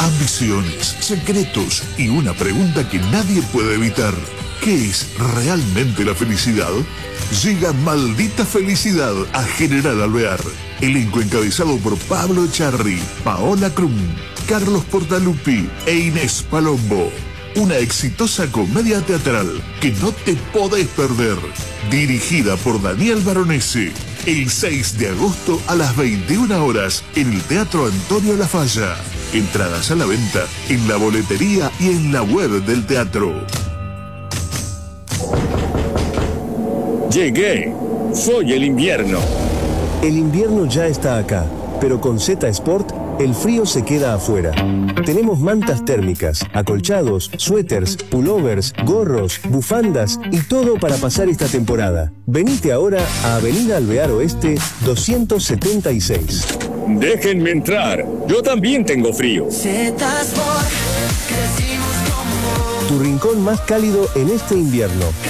ambiciones, secretos y una pregunta que nadie puede evitar. ¿Qué es realmente la felicidad? Llega Maldita Felicidad a General Alvear. Elenco encabezado por Pablo Echarri, Paola Krum, Carlos Portalupi e Inés Palombo. Una exitosa comedia teatral que no te podés perder. Dirigida por Daniel Baronese. El 6 de agosto a las 21 horas en el Teatro Antonio Lafalla. Entradas a la venta en la boletería y en la web del teatro. Llegué. Soy el invierno. El invierno ya está acá, pero con Z Sport el frío se queda afuera. Tenemos mantas térmicas, acolchados, suéteres, pullovers, gorros, bufandas y todo para pasar esta temporada. Venite ahora a Avenida Alvear Oeste 276. Déjenme entrar. Yo también tengo frío. Tu rincón más cálido en este invierno.